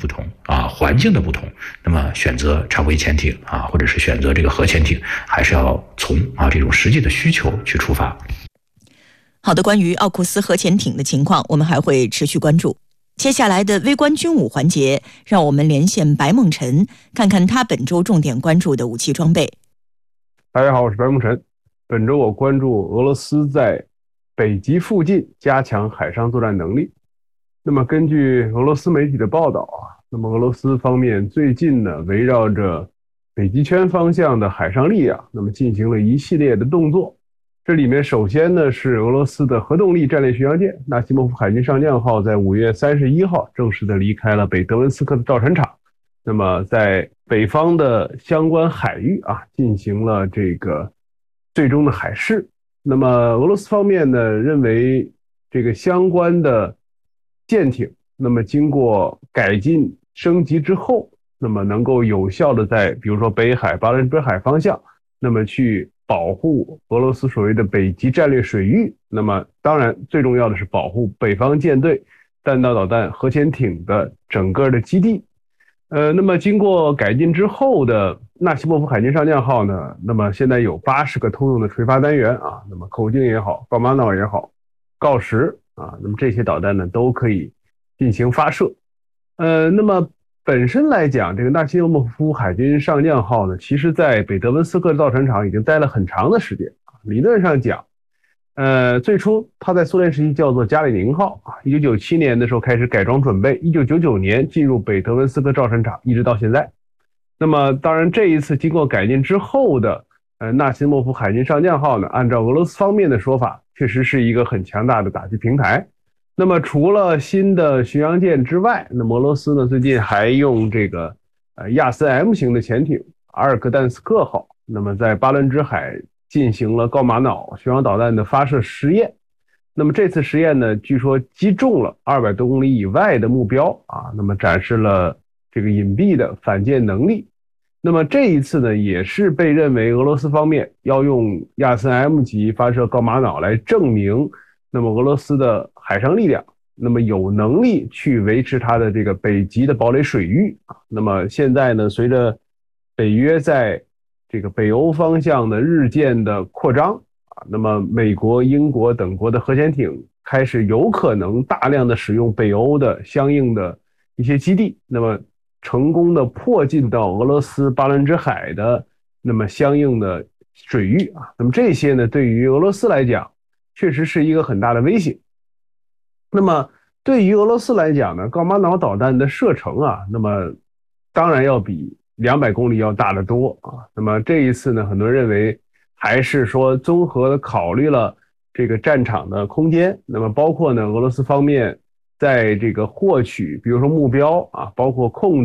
不同啊，环境的不同，那么选择常规潜艇啊，或者是选择这个核潜艇，还是要从这种实际的需求去出发。 好的，关于奥库斯核潜艇的情况，我们还会持续关注。接下来的微观军武环节，让我们连线白梦辰，看看他本周重点关注的武器装备。 大家好，我是白梦辰。本周我关注俄罗斯在北极附近加强海上作战能力。那么根据俄罗斯媒体的报道那么俄罗斯方面最近呢，围绕着北极圈方向的海上力量，那么进行了一系列的动作。这里面首先呢是俄罗斯的核动力战略巡洋舰纳西莫夫海军上将号在5月31号正式的离开了北德文斯克的造船厂，那么在北方的相关海域进行了这个最终的海试。那么俄罗斯方面呢认为这个相关的舰艇，那么经过改进升级之后，那么能够有效的在比如说北海、巴伦支海方向，那么去保护俄罗斯所谓的北极战略水域。那么当然最重要的是保护北方舰队弹道导弹核潜艇的整个的基地。那么经过改进之后的纳西莫夫海军上将号呢，那么现在有80个通用的垂发单元那么口径也好，高玛瑙也好，锆石那么这些导弹呢都可以进行发射。那么本身来讲，这个纳西莫夫海军上将号呢，其实在北德文斯克造船厂已经待了很长的时间。理论上讲，最初它在苏联时期叫做加里宁号1997年的时候开始改装准备，1999年进入北德文斯克造船厂，一直到现在。那么当然这一次经过改进之后的纳西莫夫海军上将号呢，按照俄罗斯方面的说法，确实是一个很强大的打击平台。那么除了新的巡洋舰之外，那么俄罗斯呢最近还用这个亚森 M 型的潜艇阿尔格丹斯克号，那么在巴伦支海进行了高玛瑙巡航导弹的发射实验。那么这次实验呢，据说击中了200多公里以外的目标那么展示了这个隐蔽的反舰能力。那么这一次呢，也是被认为俄罗斯方面要用亚森 M 级发射高玛瑙来证明，那么俄罗斯的海上力量那么有能力去维持它的这个北极的堡垒水域那么现在呢，随着北约在这个北欧方向的日渐的扩张那么美国、英国等国的核潜艇开始有可能大量的使用北欧的相应的一些基地，那么成功的迫近到俄罗斯巴伦支海的那么相应的水域那么这些呢，对于俄罗斯来讲确实是一个很大的威胁。那么对于俄罗斯来讲呢，高玛瑙导弹的射程那么当然要比200公里要大得多那么这一次呢，很多人认为还是说综合的考虑了这个战场的空间，那么包括呢俄罗斯方面在这个获取比如说目标包括控制